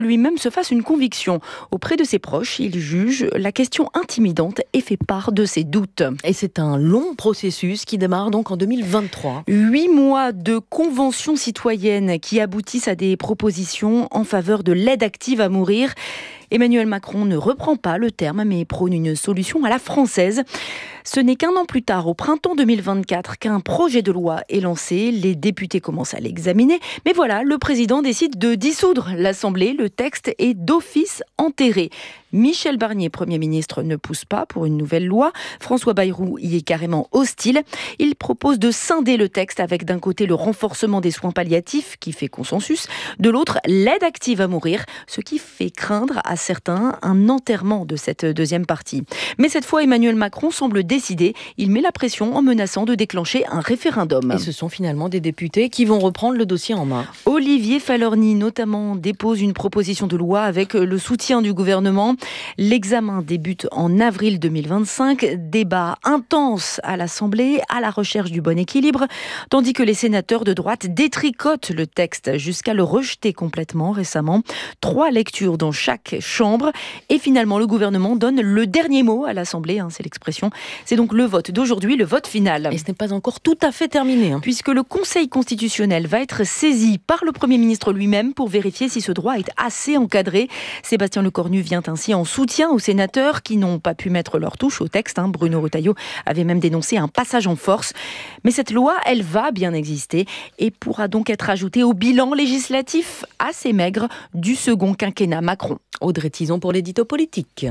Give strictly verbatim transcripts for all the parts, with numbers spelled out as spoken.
lui-même se fasse une conviction. Auprès de ses proches, il juge la question intimidante et fait part de ses doutes. Et c'est un long processus qui démarre donc en deux mille vingt-trois. Huit mois de conventions citoyennes qui aboutissent à des propositions en faveur de l'aide active à mourir. Emmanuel Macron ne reprend pas le terme, mais prône une solution à la française. Ce n'est qu'un an plus tard, au printemps deux mille vingt-quatre, qu'un projet de loi est lancé. Les députés commencent à l'examiner. Mais voilà, le président décide de dissoudre l'Assemblée. Le texte est d'office enterré. Michel Barnier, Premier ministre, ne pousse pas pour une nouvelle loi. François Bayrou y est carrément hostile. Il propose de scinder le texte avec d'un côté le renforcement des soins palliatifs, qui fait consensus, de l'autre l'aide active à mourir, ce qui fait craindre à certains un enterrement de cette deuxième partie. Mais cette fois, Emmanuel Macron semble décidé. Il met la pression en menaçant de déclencher un référendum. Et ce sont finalement des députés qui vont reprendre le dossier en main. Olivier Falorni, notamment, dépose une proposition de loi avec le soutien du gouvernement. L'examen débute en avril deux mille vingt-cinq. Débat intense à l'Assemblée, à la recherche du bon équilibre, tandis que les sénateurs de droite détricotent le texte jusqu'à le rejeter complètement récemment. Trois lectures dans chaque chambre. Et finalement, le gouvernement donne le dernier mot à l'Assemblée, hein, c'est l'expression. C'est donc le vote d'aujourd'hui, le vote final. Et ce n'est pas encore tout à fait terminé. Hein. Puisque le Conseil constitutionnel va être saisi par le Premier ministre lui-même pour vérifier si ce droit est assez encadré. Sébastien Lecornu vient ainsi en soutien aux sénateurs qui n'ont pas pu mettre leur touche au texte. Hein. Bruno Retailleau avait même dénoncé un passage en force. Mais cette loi, elle va bien exister et pourra donc être ajoutée au bilan législatif assez maigre du second quinquennat Macron. Audrey Tison pour l'édito politique.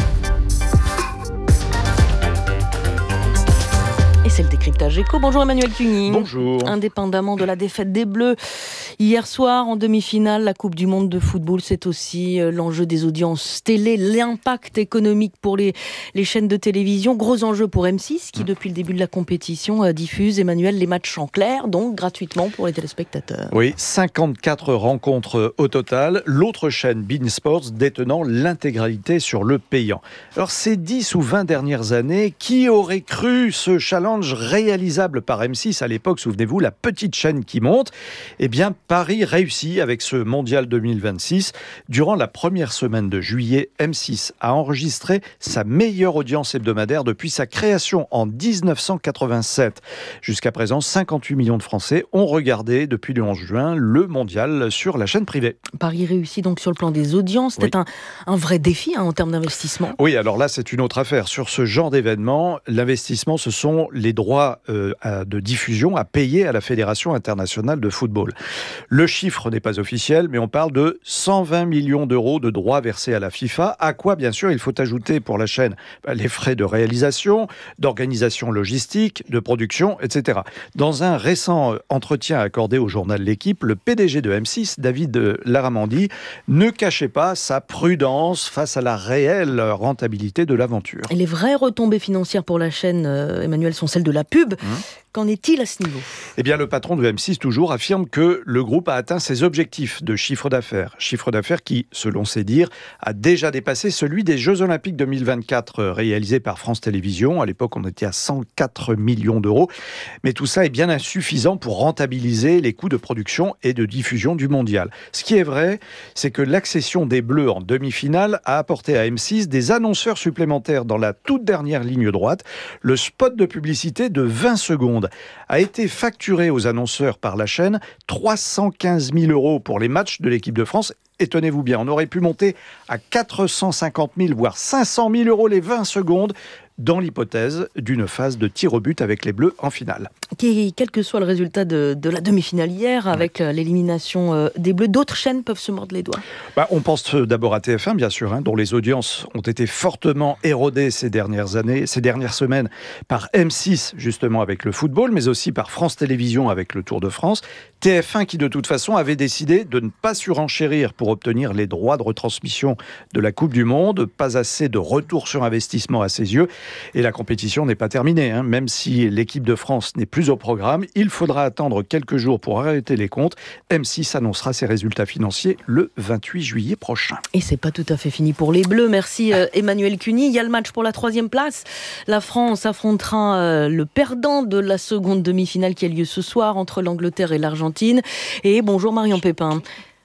Et c'est le décryptage éco. Bonjour Emmanuel Cuny. Bonjour. Indépendamment de la défaite des Bleus hier soir en demi-finale, la Coupe du Monde de football, c'est aussi l'enjeu des audiences télé, l'impact économique pour les, les chaînes de télévision. Gros enjeu pour M six qui, depuis le début de la compétition, diffuse, Emmanuel, les matchs en clair, donc gratuitement pour les téléspectateurs. Oui, cinquante-quatre rencontres au total. L'autre chaîne, beIN Sports, détenant l'intégralité sur le payant. Alors ces dix ou vingt dernières années, qui aurait cru ce challenge réalisable par M six à l'époque, souvenez-vous, la petite chaîne qui monte? Eh bien, Paris réussit avec ce Mondial deux mille vingt-six. Durant la première semaine de juillet, M six a enregistré sa meilleure audience hebdomadaire depuis sa création en dix-neuf cent quatre-vingt-sept. Jusqu'à présent, cinquante-huit millions de Français ont regardé depuis le onze juin le Mondial sur la chaîne privée. Paris réussit donc sur le plan des audiences. C'était oui. un, un vrai défi hein, en termes d'investissement. Oui, alors là, c'est une autre affaire. Sur ce genre d'événement, l'investissement, ce sont les droits euh, à, de diffusion à payer à la Fédération internationale de football. Le chiffre n'est pas officiel, mais on parle de cent vingt millions d'euros de droits versés à la FIFA, à quoi, bien sûr, il faut ajouter pour la chaîne les frais de réalisation, d'organisation logistique, de production, et cetera. Dans un récent entretien accordé au journal L'Équipe, le P D G de M six, David Larramendy, ne cachait pas sa prudence face à la réelle rentabilité de l'aventure. Et les vraies retombées financières pour la chaîne, euh, Emmanuel, sont celles de la pub. Mmh. Qu'en est-il à ce niveau ? Eh bien, le patron de M six, toujours, affirme que le groupe a atteint ses objectifs de chiffre d'affaires. Chiffre d'affaires qui, selon ses dires, a déjà dépassé celui des Jeux Olympiques deux mille vingt-quatre réalisés par France Télévisions. À l'époque, on était à cent quatre millions d'euros. Mais tout ça est bien insuffisant pour rentabiliser les coûts de production et de diffusion du mondial. Ce qui est vrai, c'est que l'accession des Bleus en demi-finale a apporté à M six des annonceurs supplémentaires dans la toute dernière ligne droite. Le spot de publicité de vingt secondes a été facturé aux annonceurs par la chaîne trois cent quinze mille euros pour les matchs de l'équipe de France. Et tenez-vous bien, on aurait pu monter à quatre cent cinquante mille, voire cinq cent mille euros les vingt secondes dans l'hypothèse d'une phase de tir au but avec les Bleus en finale. Qui, quel que soit le résultat de, de la demi-finale hier, avec ouais. l'élimination des Bleus, d'autres chaînes peuvent se mordre les doigts. Bah, on pense d'abord à T F un, bien sûr, hein, dont les audiences ont été fortement érodées ces dernières années, ces dernières semaines, par M six, justement, avec le football, mais aussi par France Télévisions avec le Tour de France. T F un qui, de toute façon, avait décidé de ne pas surenchérir pour obtenir les droits de retransmission de la Coupe du Monde. Pas assez de retour sur investissement à ses yeux. Et la compétition n'est pas terminée. Hein. Même si l'équipe de France n'est plus au programme, il faudra attendre quelques jours pour arrêter les comptes. M six annoncera ses résultats financiers le vingt-huit juillet prochain. Et c'est pas tout à fait fini pour les Bleus. Merci euh, Emmanuel Cuny. Il y a le match pour la troisième place. La France affrontera euh, le perdant de la seconde demi-finale qui a lieu ce soir entre l'Angleterre et l'Argentine. Et bonjour Marion Pépin.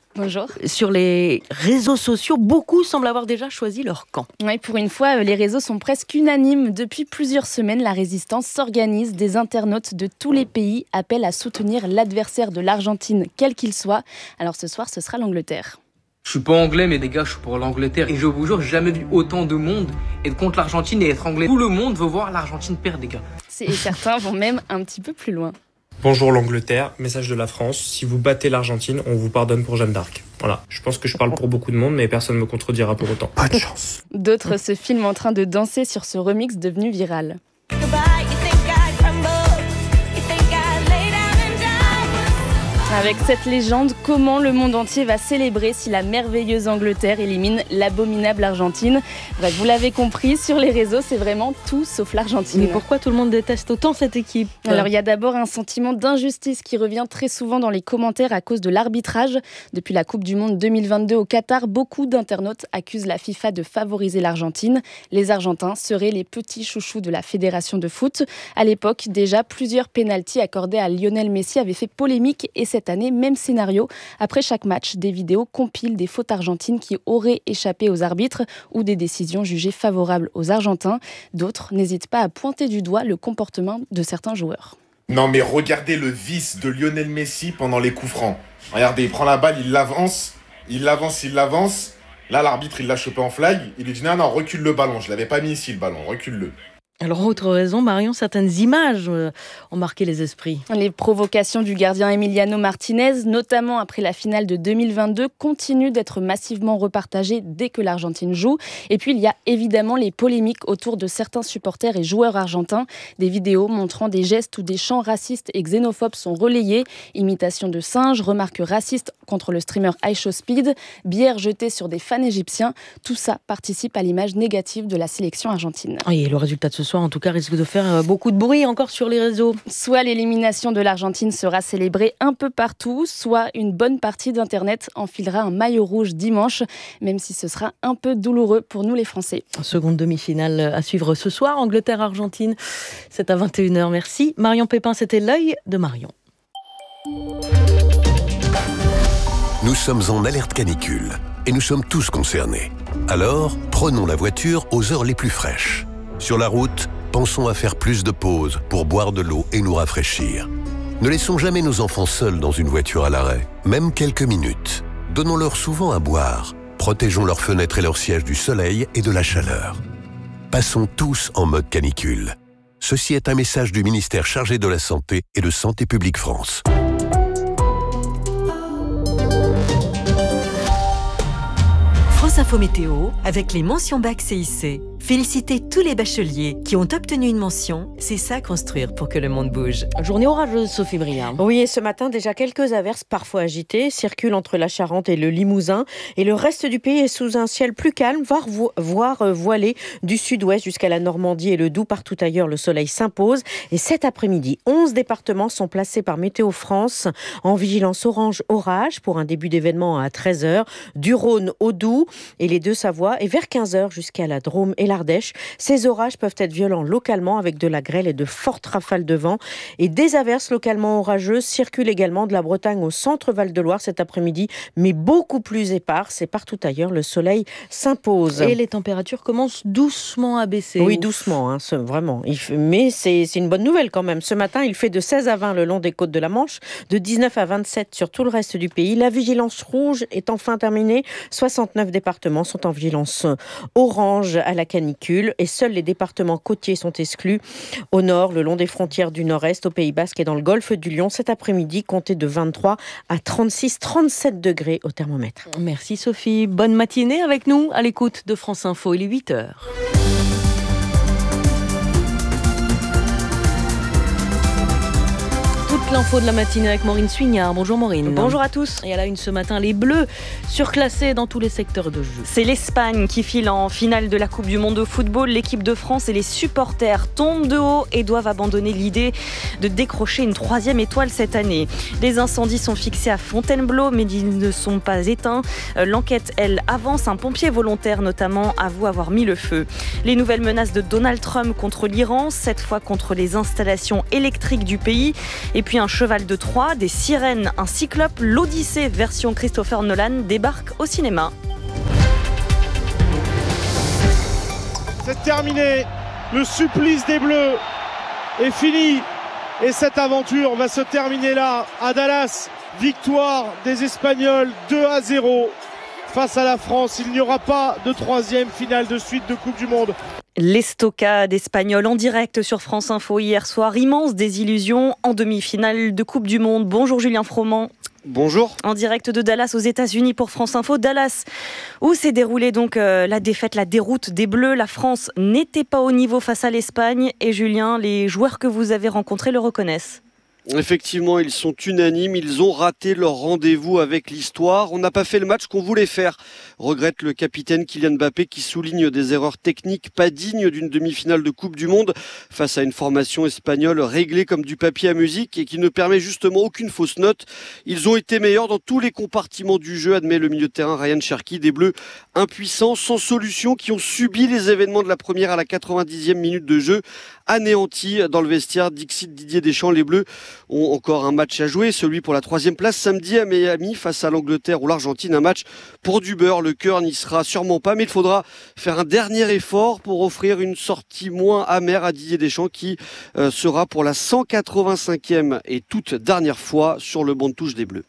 Bonjour. Sur les réseaux sociaux, beaucoup semblent avoir déjà choisi leur camp. Oui, pour une fois, les réseaux sont presque unanimes. Depuis plusieurs semaines, la résistance s'organise. Des internautes de tous les pays appellent à soutenir l'adversaire de l'Argentine, quel qu'il soit. Alors ce soir, ce sera l'Angleterre. Je suis pas anglais, mais les gars, je suis pour l'Angleterre. Et je vous jure, j'ai jamais vu autant de monde être contre l'Argentine et être anglais. Tout le monde veut voir l'Argentine perdre, les gars. Et certains vont même un petit peu plus loin. Bonjour l'Angleterre, message de la France. Si vous battez l'Argentine, on vous pardonne pour Jeanne d'Arc. Voilà, je pense que je parle pour beaucoup de monde, mais personne ne me contredira pour autant. Pas de chance. D'autres se filment en train de danser sur ce remix devenu viral. Avec cette légende, comment le monde entier va célébrer si la merveilleuse Angleterre élimine l'abominable Argentine ? Bref, vous l'avez compris, sur les réseaux, c'est vraiment tout sauf l'Argentine. Mais pourquoi tout le monde déteste autant cette équipe ? Alors, il y a d'abord un sentiment d'injustice qui revient très souvent dans les commentaires à cause de l'arbitrage. Depuis la Coupe du Monde deux mille vingt-deux au Qatar, beaucoup d'internautes accusent la FIFA de favoriser l'Argentine. Les Argentins seraient les petits chouchous de la fédération de foot. À l'époque, déjà, plusieurs pénaltys accordés à Lionel Messi avaient fait polémique et cette année, même scénario. Après chaque match, des vidéos compilent des fautes argentines qui auraient échappé aux arbitres ou des décisions jugées favorables aux Argentins. D'autres n'hésitent pas à pointer du doigt le comportement de certains joueurs. Non mais regardez le vice de Lionel Messi pendant les coups francs. Regardez, il prend la balle, il l'avance, il l'avance, il l'avance. Là, l'arbitre, il l'a chopé en flag. Il lui dit non, non, recule le ballon. Je l'avais pas mis ici, le ballon, recule-le. Alors, autre raison, Marion, certaines images ont marqué les esprits. Les provocations du gardien Emiliano Martinez, notamment après la finale de deux mille vingt-deux, continuent d'être massivement repartagées dès que l'Argentine joue. Et puis, il y a évidemment les polémiques autour de certains supporters et joueurs argentins. Des vidéos montrant des gestes ou des chants racistes et xénophobes sont relayées. Imitation de singes, remarques racistes contre le streamer iShowSpeed, bière jetée sur des fans égyptiens. Tout ça participe à l'image négative de la sélection argentine. Et le résultat de ce soir, en tout cas, risque de faire beaucoup de bruit encore sur les réseaux. Soit l'élimination de l'Argentine sera célébrée un peu partout, soit une bonne partie d'Internet enfilera un maillot rouge dimanche, même si ce sera un peu douloureux pour nous les Français. Seconde demi-finale à suivre ce soir, Angleterre-Argentine, c'est à vingt et une heures. Merci. Marion Pépin, c'était l'œil de Marion. Nous sommes en alerte canicule et nous sommes tous concernés. Alors, prenons la voiture aux heures les plus fraîches. Sur la route, pensons à faire plus de pauses pour boire de l'eau et nous rafraîchir. Ne laissons jamais nos enfants seuls dans une voiture à l'arrêt, même quelques minutes. Donnons-leur souvent à boire. Protégeons leurs fenêtres et leurs sièges du soleil et de la chaleur. Passons tous en mode canicule. Ceci est un message du ministère chargé de la Santé et de Santé publique France. France Info Météo, avec les mentions bac C I C. Félicitez tous les bacheliers qui ont obtenu une mention. C'est ça construire pour que le monde bouge. Journée orageuse, Sophie Briand. Oui, et ce matin, déjà quelques averses parfois agitées circulent entre la Charente et le Limousin. Et le reste du pays est sous un ciel plus calme, voire, vo- voire euh, voilé du sud-ouest jusqu'à la Normandie et le Doubs. Partout ailleurs, le soleil s'impose. Et cet après-midi, onze départements sont placés par Météo France en vigilance orange orage pour un début d'événement à treize heures. Du Rhône au Doubs et les Deux-Savoies. Et vers quinze heures jusqu'à la Drôme et l'Ardèche. Ces orages peuvent être violents localement avec de la grêle et de fortes rafales de vent. Et des averses localement orageuses circulent également de la Bretagne au centre Val-de-Loire cet après-midi, mais beaucoup plus éparses. Et partout ailleurs, le soleil s'impose. Et les températures commencent doucement à baisser. Oui, doucement, hein, ce, vraiment. Il fait, mais c'est, c'est une bonne nouvelle quand même. Ce matin, il fait de seize à vingt le long des côtes de la Manche, de dix-neuf à vingt-sept sur tout le reste du pays. La vigilance rouge est enfin terminée. soixante-neuf départements sont en vigilance orange à la canicule et seuls les départements côtiers sont exclus. Au nord, le long des frontières du nord-est, au Pays Basque et dans le golfe du Lion, cet après-midi, comptez de vingt-trois à trente-six, trente-sept degrés au thermomètre. Merci Sophie. Bonne matinée avec nous à l'écoute de France Info. Il est huit heures. Toute l'info de la matinée avec Maureen Suignard. Bonjour Maureen. Bonjour à tous. Et à la une ce matin, les Bleus surclassés dans tous les secteurs de jeu. C'est l'Espagne qui file en finale de la Coupe du Monde de football. L'équipe de France et les supporters tombent de haut et doivent abandonner l'idée de décrocher une troisième étoile cette année. Les incendies sont fixés à Fontainebleau, mais ils ne sont pas éteints. L'enquête, elle, avance. Un pompier volontaire, notamment, avoue avoir mis le feu. Les nouvelles menaces de Donald Trump contre l'Iran, cette fois contre les installations électriques du pays. Et puis puis un cheval de Troie, des sirènes, un cyclope. L'Odyssée version Christopher Nolan débarque au cinéma. C'est terminé. Le supplice des Bleus est fini. Et cette aventure va se terminer là, à Dallas. Victoire des Espagnols deux à zéro face à la France. Il n'y aura pas de troisième finale de suite de Coupe du Monde. L'estocade espagnole en direct sur France Info hier soir. Immense désillusion en demi-finale de Coupe du Monde. Bonjour Julien Froment. Bonjour. En direct de Dallas aux États-Unis pour France Info. Dallas, où s'est déroulée donc euh, la défaite, la déroute des Bleus. La France n'était pas au niveau face à l'Espagne. Et Julien, les joueurs que vous avez rencontrés le reconnaissent. Effectivement, ils sont unanimes, ils ont raté leur rendez-vous avec l'histoire. On n'a pas fait le match qu'on voulait faire, regrette le capitaine Kylian Mbappé qui souligne des erreurs techniques pas dignes d'une demi-finale de Coupe du Monde face à une formation espagnole réglée comme du papier à musique et qui ne permet justement aucune fausse note. Ils ont été meilleurs dans tous les compartiments du jeu, admet le milieu de terrain Ryan Cherki. Des Bleus impuissants, sans solution, qui ont subi les événements de la première à la quatre-vingt-dixième minute de jeu, anéantis dans le vestiaire. Dixit Didier Deschamps, les Bleus ont encore un match à jouer, celui pour la troisième place samedi à Miami face à l'Angleterre ou l'Argentine, un match pour du beurre. Le cœur n'y sera sûrement pas, mais il faudra faire un dernier effort pour offrir une sortie moins amère à Didier Deschamps qui euh, sera pour la cent quatre-vingt-cinquième et toute dernière fois sur le banc de touche des Bleus.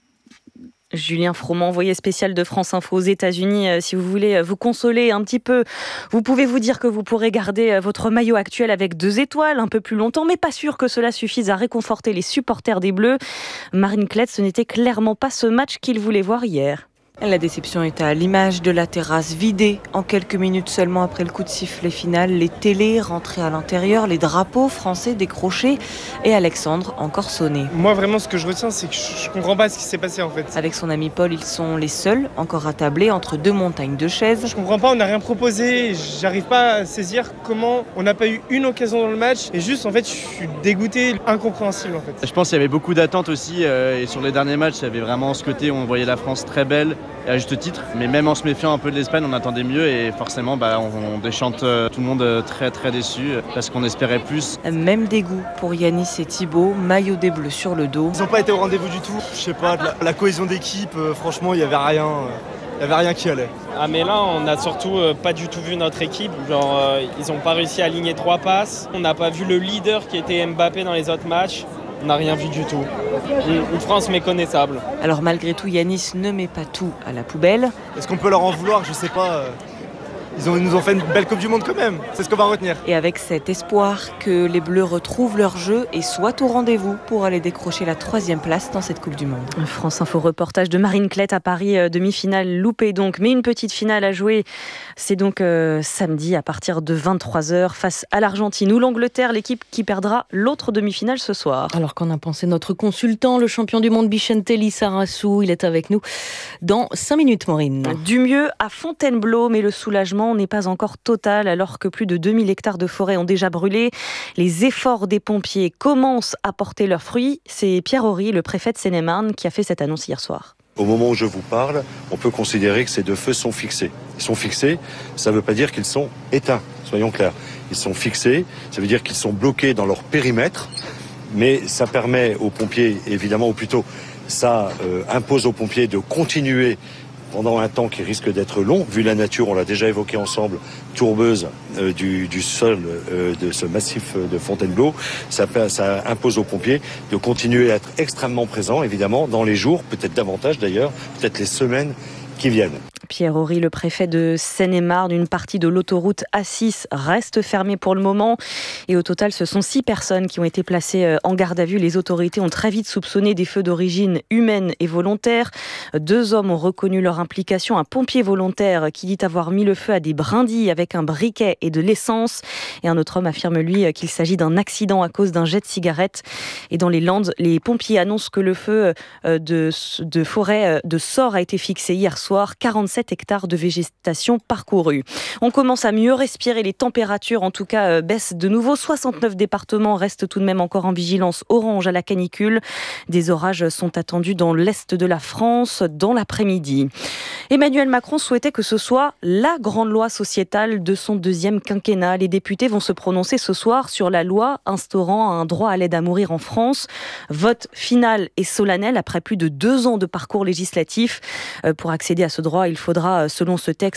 Julien Froment, envoyé spécial de France Info aux États-Unis. Euh, si vous voulez vous consoler un petit peu, vous pouvez vous dire que vous pourrez garder votre maillot actuel avec deux étoiles un peu plus longtemps, mais pas sûr que cela suffise à réconforter les supporters des Bleus. Marine Klett, ce n'était clairement pas ce match qu'il voulait voir hier. La déception est à l'image de la terrasse vidée en quelques minutes seulement après le coup de sifflet final. Les télés rentrées à l'intérieur, les drapeaux français décrochés et Alexandre encore sonné. Moi vraiment ce que je retiens c'est que je ne comprends pas ce qui s'est passé en fait. Avec son ami Paul, ils sont les seuls encore attablés entre deux montagnes de chaises. Je comprends pas, on n'a rien proposé, j'arrive pas à saisir comment on n'a pas eu une occasion dans le match et juste en fait je suis dégoûté, incompréhensible en fait. Je pense qu'il y avait beaucoup d'attentes aussi euh, et sur les derniers matchs il y avait vraiment ce côté où on voyait la France très belle. Et à juste titre, mais même en se méfiant un peu de l'Espagne, on attendait mieux et forcément bah, on, on déchante euh, tout le monde euh, très très déçu euh, parce qu'on espérait plus. Même dégoût pour Yanis et Thibaut, maillot des Bleus sur le dos. Ils n'ont pas été au rendez-vous du tout, je sais pas, la, la cohésion d'équipe, euh, franchement il n'y avait rien, euh, il y avait rien qui allait. Ah mais là on n'a surtout euh, pas du tout vu notre équipe, genre euh, ils n'ont pas réussi à aligner trois passes, on n'a pas vu le leader qui était Mbappé dans les autres matchs. On n'a rien vu du tout. Une France méconnaissable. Alors malgré tout, Yanis ne met pas tout à la poubelle. Est-ce qu'on peut leur en vouloir ? Je sais pas. Ils, ont, ils nous ont fait une belle Coupe du Monde quand même. C'est ce qu'on va retenir. Et avec cet espoir que les Bleus retrouvent leur jeu et soient au rendez-vous pour aller décrocher la troisième place dans cette Coupe du Monde. France Info reportage de Marine Klett à Paris, demi-finale loupée donc, mais une petite finale à jouer. C'est donc euh, samedi à partir de vingt-trois heures face à l'Argentine ou l'Angleterre, l'équipe qui perdra l'autre demi-finale ce soir. Alors qu'en a pensé notre consultant, le champion du monde Vicente Lizarazu, il est avec nous dans cinq minutes, Maureen. Du mieux à Fontainebleau, mais le soulagement n'est pas encore total alors que plus de deux mille hectares de forêt ont déjà brûlé. Les efforts des pompiers commencent à porter leurs fruits. C'est Pierre Horry, le préfet de Seine-et-Marne, qui a fait cette annonce hier soir. Au moment où je vous parle, on peut considérer que ces deux feux sont fixés. Ils sont fixés, ça ne veut pas dire qu'ils sont éteints, soyons clairs. Ils sont fixés, ça veut dire qu'ils sont bloqués dans leur périmètre, mais ça permet aux pompiers, évidemment, ou plutôt, ça euh, impose aux pompiers de continuer pendant un temps qui risque d'être long, vu la nature, on l'a déjà évoqué ensemble, tourbeuse euh, du, du sol euh, de ce massif de Fontainebleau, ça, ça impose aux pompiers de continuer à être extrêmement présents, évidemment, dans les jours, peut-être davantage d'ailleurs, peut-être les semaines qui viennent. Pierre Horry, le préfet de Seine-et-Marne, une partie de l'autoroute A six reste fermée pour le moment. Et au total, ce sont six personnes qui ont été placées en garde à vue. Les autorités ont très vite soupçonné des feux d'origine humaine et volontaire. Deux hommes ont reconnu leur implication. Un pompier volontaire qui dit avoir mis le feu à des brindilles avec un briquet et de l'essence. Et un autre homme affirme, lui, qu'il s'agit d'un accident à cause d'un jet de cigarette. Et dans les Landes, les pompiers annoncent que le feu de, de forêt de Sort a été fixé hier soir. quarante-sept sept hectares de végétation parcourue. On commence à mieux respirer, les températures en tout cas euh, baissent de nouveau. soixante-neuf départements restent tout de même encore en vigilance orange à la canicule. Des orages sont attendus dans l'est de la France dans l'après-midi. Emmanuel Macron souhaitait que ce soit la grande loi sociétale de son deuxième quinquennat. Les députés vont se prononcer ce soir sur la loi instaurant un droit à l'aide à mourir en France. Vote final et solennel après plus de deux ans de parcours législatif. Pour accéder à ce droit, il faudra, selon ce texte,